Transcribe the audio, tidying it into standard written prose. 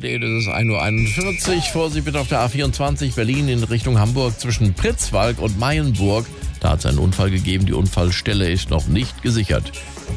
Update. Es ist 1:41 Uhr. Vorsicht bitte auf der A24 Berlin in Richtung Hamburg zwischen Pritzwalk und Mayenburg. Da hat es einen Unfall gegeben. Die Unfallstelle ist noch nicht gesichert.